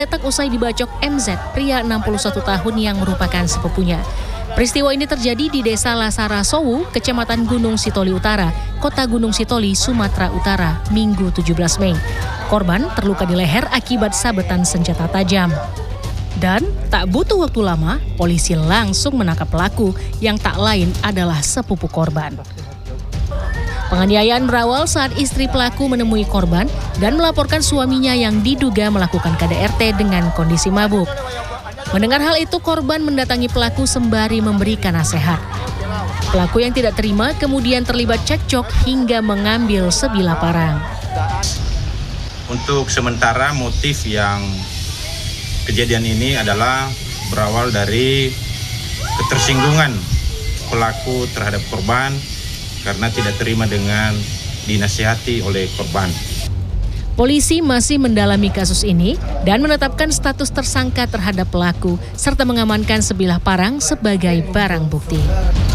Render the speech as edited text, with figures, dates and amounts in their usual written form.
Letak usai dibacok MZ, pria 61 tahun yang merupakan sepupunya. Peristiwa ini terjadi di Desa Lasara Sowu, Kecamatan Gunung Sitoli Utara, Kota Gunung Sitoli, Sumatera Utara, Minggu 17 Mei. Korban terluka di leher akibat sabetan senjata tajam. Dan tak butuh waktu lama, polisi langsung menangkap pelaku yang tak lain adalah sepupu korban. Penganiayaan berawal saat istri pelaku menemui korban dan melaporkan suaminya yang diduga melakukan KDRT dengan kondisi mabuk. Mendengar hal itu, korban mendatangi pelaku sembari memberikan nasihat. Pelaku yang tidak terima kemudian terlibat cekcok hingga mengambil sebilah parang. Untuk sementara motif yang kejadian ini adalah berawal dari ketersinggungan pelaku terhadap korban karena tidak terima dengan dinasihati oleh korban. Polisi masih mendalami kasus ini dan menetapkan status tersangka terhadap pelaku serta mengamankan sebilah parang sebagai barang bukti.